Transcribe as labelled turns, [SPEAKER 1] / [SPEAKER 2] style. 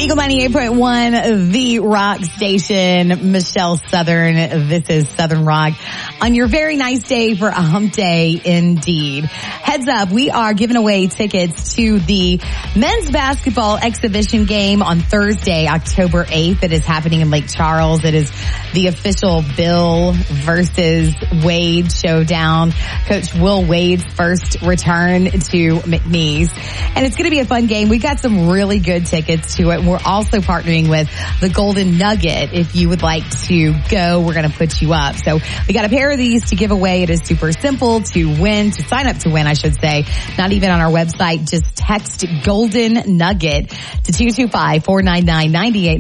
[SPEAKER 1] Eagle 98.1, the rock station. Michelle Southern. This is Southern Rock on your very nice day for a hump day indeed. Heads up, we are giving away tickets to the men's basketball exhibition game on Thursday, October 8th. It is happening in Lake Charles. It is the official Bill versus Wade showdown. Coach Will Wade's first return to McNeese. And it's going to be a fun game. We got some really good tickets to it. We're also partnering with the Golden Nugget. If you would like to go, we're going to put you up. So we got a pair of these to give away. It is super simple to win, to sign up to win, I should say. Not even on our website. Just text Golden Nugget to 225-499-98.